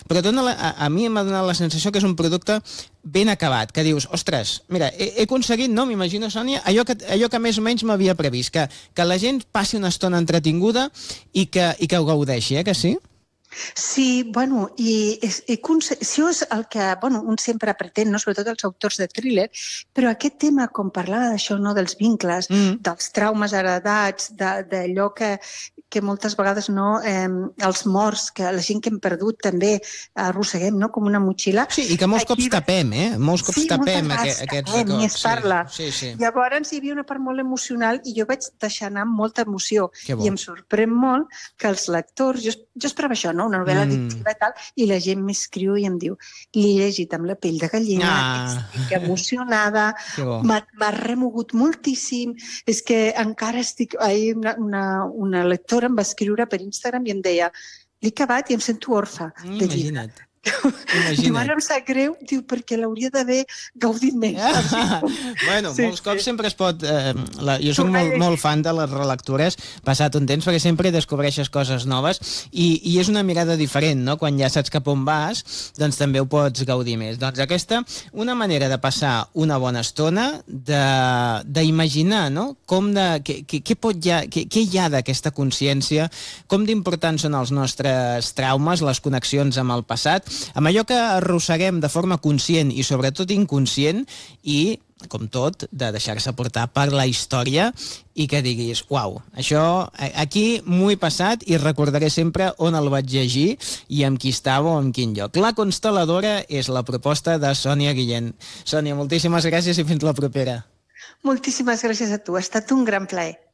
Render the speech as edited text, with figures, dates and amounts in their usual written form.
però a mi m'ha donat la sensació que és un producte ben acabat, que dius, ostres, mira, he aconseguit, no? M'imagino, Sònia, allò que més o menys m'havia previst, que la gent passi una estona entretinguda i que ho gaudeixi, que sí? Sí, bueno, i això és el que un sempre pretén, no? Sobretot els autors de thriller, però aquest tema, com parlava d'això, no? Dels vincles, dels traumes heredats, d'allò que moltes vegades els morts, que la gent que hem perdut també arrosseguem, no? Com una motxilla. Sí, i que molts cops tapem, molts cops tapem aquests records. Ni es parla. Sí. Llavors hi havia una part molt emocional i jo vaig deixar anar amb molta emoció. I em sorprèn molt que els lectors, jo esperava això, no? Una novel·la addictiva i tal, i la gent m'escriu i em diu, l'he llegit amb la pell de gallina, estic emocionada, m'ha remogut moltíssim, és que encara estic... Ahir una lectora em va escriure per Instagram i em deia, l'he acabat i em sento orfa de llibre. Diu, ara em sap greu, diu, perquè l'hauria d'haver gaudit més. Bueno, molts cops sempre es pot... Jo soc molt fan de les relectures, passat un temps, perquè sempre descobreixes coses noves i és una mirada diferent, no? Quan ja saps cap on vas, doncs també ho pots gaudir més. Doncs aquesta, una manera de passar una bona estona, d'imaginar, no? Què hi ha d'aquesta consciència, com d'importants són els nostres traumes, les connexions amb el passat, amb allò que arrosseguem de forma conscient i sobretot inconscient i, com tot, de deixar-se portar per la història i que diguis, uau, això aquí m'ho he passat i recordaré sempre on el vaig llegir i amb qui estava o en quin lloc. La Constel·ladora és la proposta de Sònia Guillén. Sònia, moltíssimes gràcies i fins la propera. Moltíssimes gràcies a tu, ha estat un gran plaer.